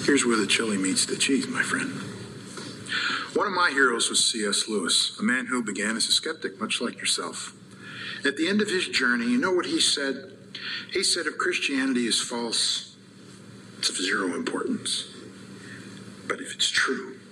Here's where the chili meets the cheese, my friend. One of my heroes was C.S. Lewis, a man who began as a skeptic, much like yourself. At the end of his journey, you know what he said? He said, if Christianity is false, it's of zero importance. But if it's true,